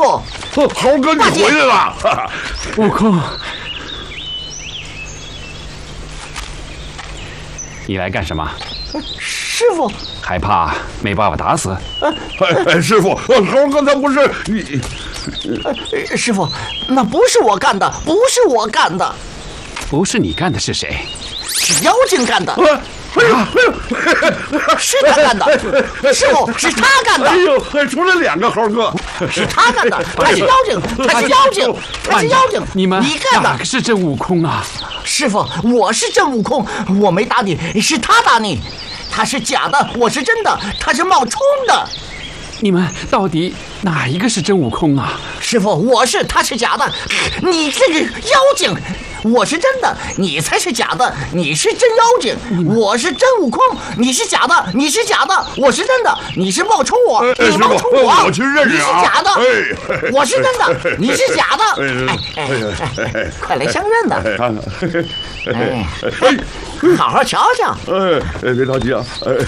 傅， 猴哥，你回来了！ 悟空，你来干什么？ 师傅， 害怕没办法打死？ 师傅，猴哥他不是你。 师傅，那不是我干的，不是我干的， 不是你干的是谁？ 是妖精干的。是他干的，师傅是他干的。 哎呦，出来2个猴哥， 是他干的，他是妖精，他是妖精，他是妖精。 你干的哪个是真悟空啊？ 师傅，我是真悟空，我没打你，是他打你。他是假的，我是真的，他是冒充的。 你们到底哪一个是真悟空啊？ 师傅，我是，他是假的，你这个妖精。我是真的，你才是假的，你是真妖精。我是真悟空，你是假的，你是假的，我是真的，你是冒充我，你冒充我， 我去认识你是假的，我是真的，你是假的。快来相认呐！好好瞧瞧。 别着急啊，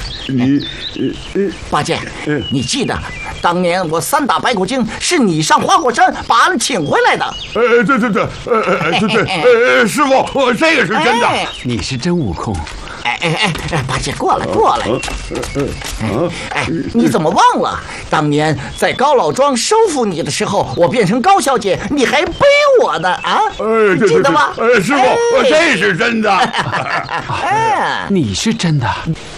八戒，你记得当年我3打白骨精，是你上花果山把俺请回来的。 对，师傅，这个是真的。 你是真悟空。 八戒，过来。你怎么忘了？当年在高老庄收服你的时候，我变成高小姐，你还背我呢啊？记得吗？ 师傅，这是真的。 你是真的。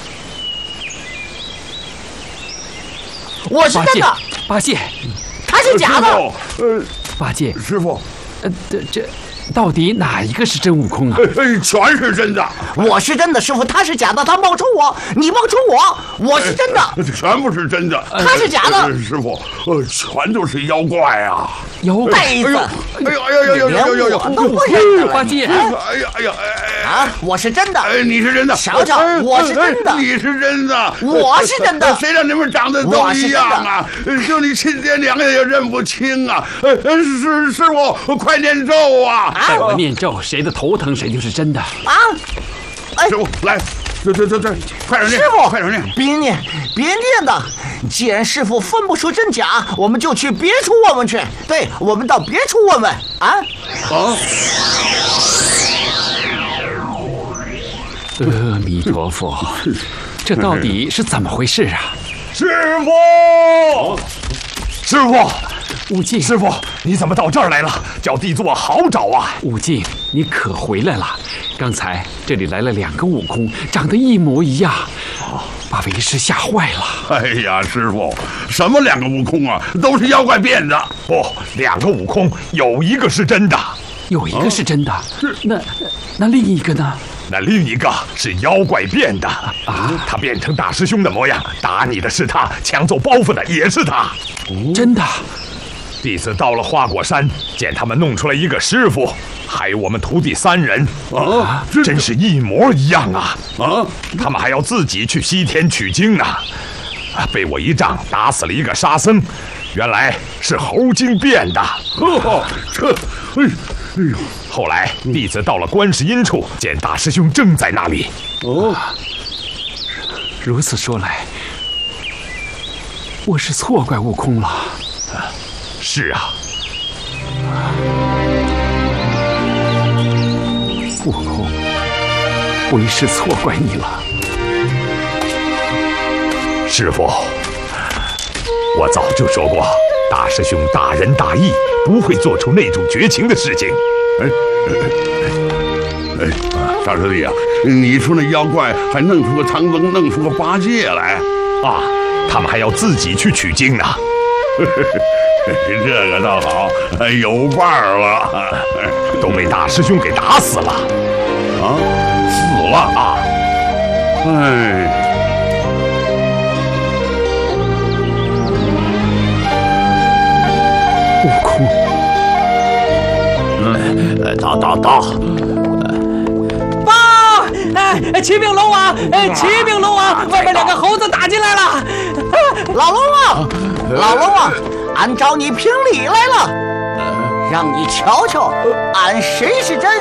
我是真的。 八戒， 他是假的。 八戒， 师傅， 这到底哪一个是真悟空啊？ 全是真的。 我是真的，师傅，他是假的，他冒充我，你冒充我，我是真的， 全部是真的。 他是假的。 师傅，全都是妖怪啊！ 妖怪！ 呆子！ 哎呦！ 我都不认得了。 八戒！ 啊！我是真的。 你是真的。 瞧瞧，我是真的。 你是真的。 我是真的。 谁让你们长得都一样啊？就你亲爹娘也认不清啊！师傅，快念咒啊！ 在我念咒，谁的头疼谁就是真的啊！ 师傅，来，这，快点念！ 师傅， 快点念！ 别念的。既然师傅分不出真假，我们就去别处问问去。对，我们到别处问问啊！ 阿弥陀佛，这到底是怎么回事啊？ 师傅， 悟净， 师傅，你怎么到这儿来了？叫地座好找啊！ 悟净，你可回来了。刚才这里来了2个悟空，长得一模一样，把为师吓坏了。 哎呀，师傅，什么2个悟空啊？都是妖怪变的。 2个悟空，有一个是真的， 有一个是真的。那另一个呢？ 那另一个是妖怪变的啊！他变成大师兄的模样，打你的是他，抢走包袱的也是他。 真的。 弟子到了花果山，见他们弄出来一个师傅，还有我们徒弟3人，真是一模一样啊！他们还要自己去西天取经啊！被我一杖打死了一个沙僧，原来是猴精变的。后来弟子到了观世音处，见大师兄正在那里。 如此说来，我是错怪悟空了。 是啊， 悟空，为师错怪你了。 师傅，我早就说过，大师兄大仁大义，不会做出那种绝情的事情。 大师弟啊，你说那妖怪还弄出个唐僧，弄出个八戒来啊？他们还要自己去取经呢。 这个倒好，有伴儿了。 都被大师兄给打死了。 死了啊！ 悟空， 到。 启禀龙王，启禀龙王，外面2个猴子打进来了。 老龙王，俺找你评理来了，让你瞧瞧，俺谁是真，